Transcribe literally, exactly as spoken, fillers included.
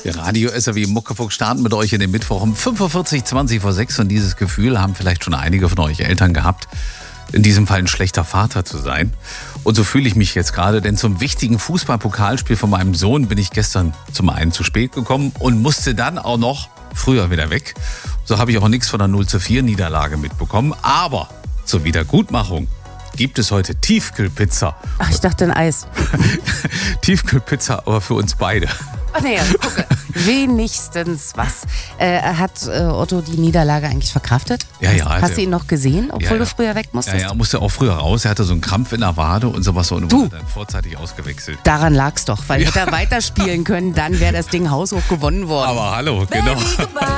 Der Radio S R W Muckefuck starten mit euch in den Mittwoch um fünfundvierzig, zwanzig vor sechs. Und dieses Gefühl haben vielleicht schon einige von euch Eltern gehabt, in diesem Fall ein schlechter Vater zu sein. Und so fühle ich mich jetzt gerade, denn zum wichtigen Fußball-Pokalspiel von meinem Sohn bin ich gestern zum einen zu spät gekommen und musste dann auch noch früher wieder weg. So habe ich auch nichts von der null zu vier Niederlage mitbekommen. Aber zur Wiedergutmachung gibt es heute Tiefkühlpizza. Ach, ich dachte ein Eis. Tiefkühlpizza, aber für uns beide. Ach nee, gucke. Wenigstens was. Äh, hat äh, Otto die Niederlage eigentlich verkraftet? Ja, ja. Hast, hast du ihn noch gesehen, obwohl ja, ja. du früher weg musstest? Ja, ja, musste auch früher raus. Er hatte so einen Krampf in der Wade und sowas und Du. wurde dann vorzeitig ausgewechselt. Daran lag's doch, weil ja. hätte er weiterspielen können, dann wäre das Ding haushoch gewonnen worden. Aber hallo, genau.